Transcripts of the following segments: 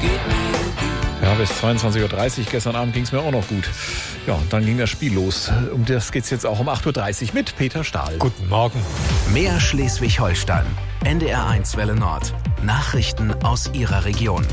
Ja, bis 22:30 Uhr gestern Abend ging es mir auch noch gut. Ja, und dann ging das Spiel los. Um das geht es jetzt auch um 8:30 Uhr mit Peter Stahl. Guten Morgen. Mehr Schleswig-Holstein. NDR1 Welle Nord. Nachrichten aus Ihrer Region.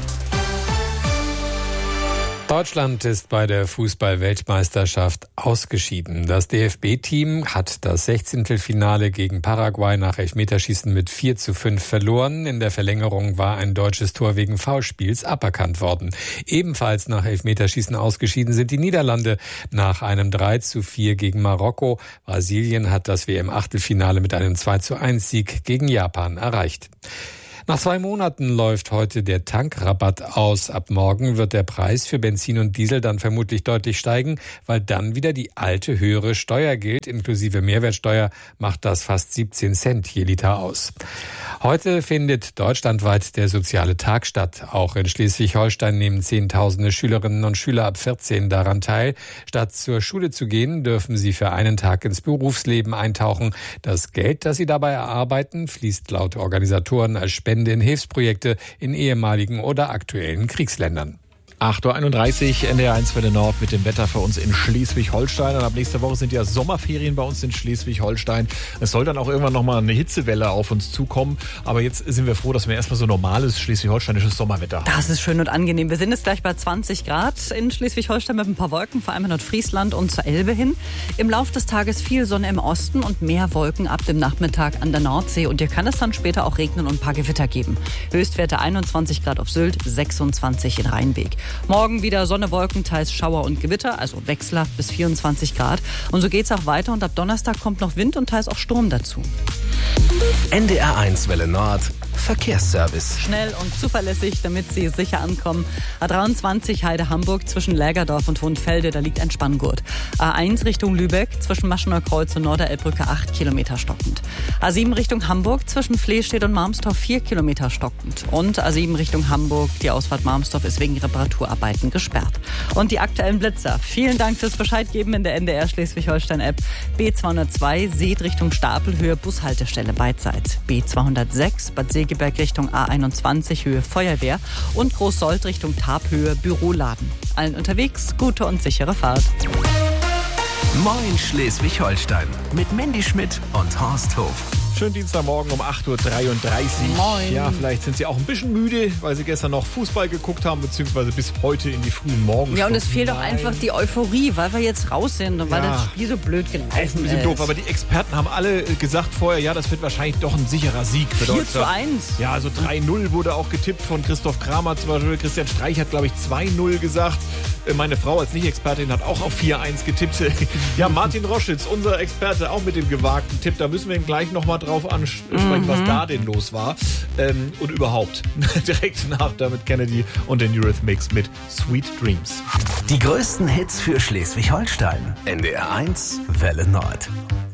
Deutschland ist bei der Fußball-Weltmeisterschaft ausgeschieden. Das DFB-Team hat das 16. Finale gegen Paraguay nach Elfmeterschießen mit 4:5 verloren. In der Verlängerung war ein deutsches Tor wegen Foulspiels aberkannt worden. Ebenfalls nach Elfmeterschießen ausgeschieden sind die Niederlande nach einem 3:4 gegen Marokko. Brasilien hat das WM-Achtelfinale mit einem 2:1-Sieg gegen Japan erreicht. Nach 2 Monaten läuft heute der Tankrabatt aus. Ab morgen wird der Preis für Benzin und Diesel dann vermutlich deutlich steigen, weil dann wieder die alte höhere Steuer gilt. Inklusive Mehrwertsteuer macht das fast 17 Cent je Liter aus. Heute findet deutschlandweit der soziale Tag statt. Auch in Schleswig-Holstein nehmen Zehntausende Schülerinnen und Schüler ab 14 daran teil. Statt zur Schule zu gehen, dürfen sie für einen Tag ins Berufsleben eintauchen. Das Geld, das sie dabei erarbeiten, fließt laut Organisatoren als Spende in Hilfsprojekte in ehemaligen oder aktuellen Kriegsländern. 8:31 Uhr, NDR1 Welle Nord mit dem Wetter für uns in Schleswig-Holstein. Und ab nächster Woche sind ja Sommerferien bei uns in Schleswig-Holstein. Es soll dann auch irgendwann nochmal eine Hitzewelle auf uns zukommen. Aber jetzt sind wir froh, dass wir erstmal so normales schleswig-holsteinisches Sommerwetter. Das ist schön und angenehm. Wir sind jetzt gleich bei 20 Grad in Schleswig-Holstein mit ein paar Wolken, vor allem in Nordfriesland und zur Elbe hin. Im Laufe des Tages viel Sonne im Osten und mehr Wolken ab dem Nachmittag an der Nordsee. Und hier kann es dann später auch regnen und ein paar Gewitter geben. Höchstwerte 21 Grad auf Sylt, 26 in Rheinweg. Morgen wieder Sonne, Wolken, teils Schauer und Gewitter, also wechselhaft bis 24 Grad. Und so geht's auch weiter und ab Donnerstag kommt noch Wind und teils auch Sturm dazu. NDR1 Welle Nord. Verkehrsservice. Schnell und zuverlässig, damit Sie sicher ankommen. A23 Heide-Hamburg zwischen Lägerdorf und Hohenfelde, da liegt ein Spanngurt. A1 Richtung Lübeck zwischen Maschener Kreuz und Norderelbbrücke 8 Kilometer stockend. A7 Richtung Hamburg zwischen Flehstedt und Marmstorf 4 Kilometer stockend. Und A7 Richtung Hamburg, die Ausfahrt Marmstorf ist wegen Reparaturarbeiten gesperrt. Und die aktuellen Blitzer. Vielen Dank fürs Bescheidgeben in der NDR Schleswig-Holstein-App. B202 Seet Richtung Stapelhöhe, Bushaltestelle beidseits. B206 Bad Segeberg Richtung A21 Höhe Feuerwehr und Großsold Richtung Tabhöhe Büroladen. Allen unterwegs gute und sichere Fahrt. Moin Schleswig-Holstein mit Mandy Schmidt und Horst Hof. Schönen Dienstagmorgen um 8:33 Uhr. Moin. Ja, vielleicht sind Sie auch ein bisschen müde, weil Sie gestern noch Fußball geguckt haben, beziehungsweise bis heute in die frühen Morgenstunden. Ja, und es fehlt auch einfach die Euphorie, weil wir jetzt raus sind und weil das Spiel so blöd gelaufen ist. Ein bisschen doof, aber die Experten haben alle gesagt vorher, ja, das wird wahrscheinlich doch ein sicherer Sieg für Deutschland. 4:1. Ja, also 3:0 wurde auch getippt von Christoph Kramer zum Beispiel. Christian Streich hat, glaube ich, 2:0 gesagt. Meine Frau als Nicht-Expertin hat auch auf 4:1 getippt. Ja, Martin Roschitz, unser Experte, auch mit dem gewagten Tipp. Da müssen wir ihm gleich nochmal drauf ansprechen, was da denn los war. Und überhaupt. Direkt nach Dermot Kennedy und den Eurythmics mit Sweet Dreams. Die größten Hits für Schleswig-Holstein. NDR1 Welle Nord.